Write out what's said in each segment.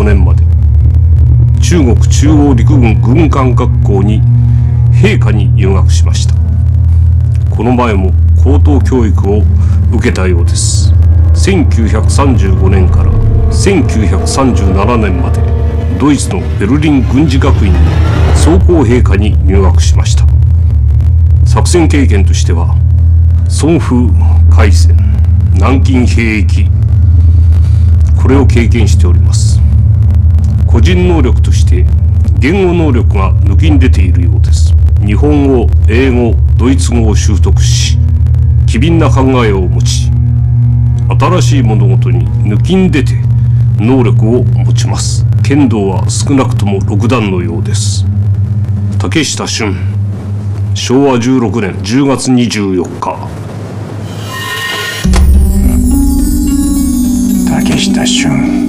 1935年まで中国中央陸軍軍艦学校に兵科に入学しました。この前も高等教育を受けたようです。1935年から1937年までドイツのベルリン軍事学院に装甲兵科に入学しました。作戦経験としては淞風海戦、南京兵役、これを経験しております。個人能力として言語能力が抜きん出ているようです。日本語、英語、ドイツ語を習得し、機敏な考えを持ち、新しい物事に抜きん出て能力を持ちます。剣道は少なくとも6段のようです。竹下俊、昭和16年10月24日。 竹下俊、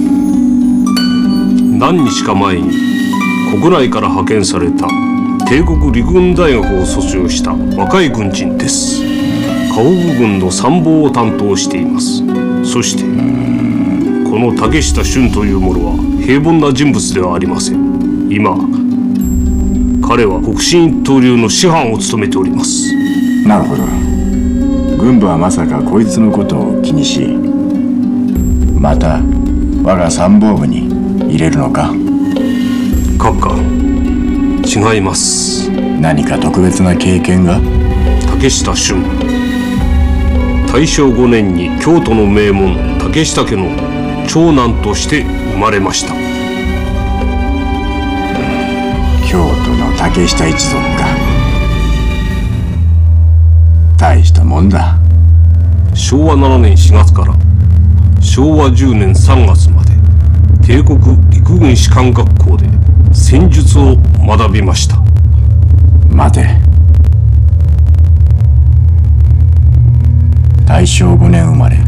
何日か前に国内から派遣された帝国陸軍大学を卒業した若い軍人です。河北軍の参謀を担当しています。そしてこの竹下俊という者は平凡な人物ではありません。今彼は北進一刀流の師範を務めております。 なるほど。軍部はまさかこいつのことを気にし、また我が参謀部に入れるのか。 閣下、違います。 何か特別な経験が？ 竹下俊、大正5年に京都の名門竹下家の長男として生まれました。 京都の竹下一族か。大したもんだ。 昭和7年4月から昭和10年3月まで帝国陸軍士官学校で戦術を学びました。 待て。大正5年生まれ、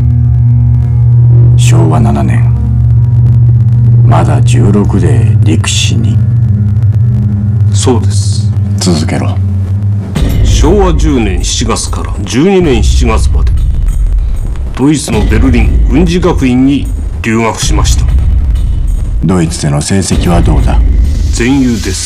昭和7年、まだ16で陸士に。 そうです。 続けろ。 昭和10年7月から12年7月までドイツのベルリン軍事学院に留学しました。 ドイツでの成績はどうだ？ 全優です。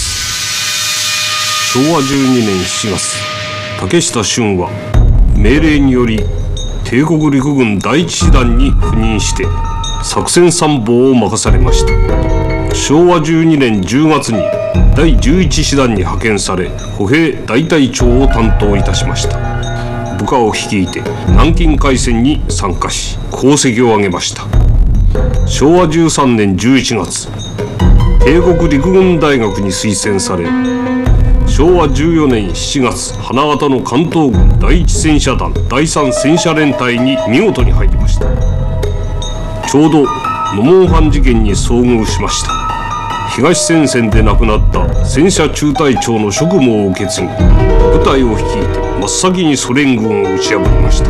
昭和12年7月、竹下俊は命令により帝国陸軍第一師団に赴任して作戦参謀を任されました。昭和12年10月に第11師団に派遣され、歩兵大隊長を担当いたしました。部下を率いて南京海戦に参加し、功績を挙げました。昭和13年11月、帝国陸軍大学に推薦され、昭和14年7月、花形の関東軍第一戦車団第三戦車連隊に見事に入りました。ちょうど野門藩事件に遭遇しました。東戦線で亡くなった戦車中隊長の職務を受け継ぎ、部隊を率いて真っ先にソ連軍を打ち破りました。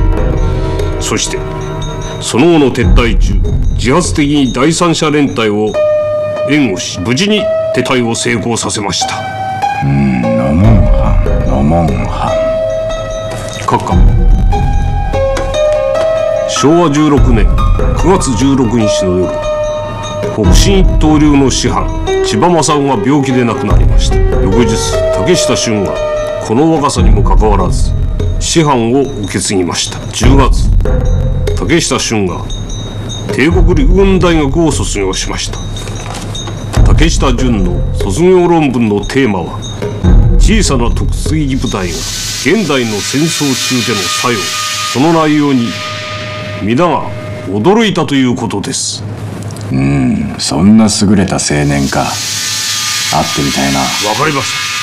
そしてその後の撤退中、自発的に第三者連隊を援護し、無事に撤退を成功させました。 野門藩。 閣下、昭和16年9月16日の夜、北進一刀流の師範千葉正夫が病気で亡くなりました。翌日、竹下俊がこの若さにもかかわらず師範を受け継ぎました。10月、竹下俊が帝国陸軍大学を卒業しました。竹下淳の卒業論文のテーマは、小さな突撃部隊が現代の戦争中での作用、その内容に皆が驚いたということです。 そんな優れた青年か。会ってみたいな。 わかりました。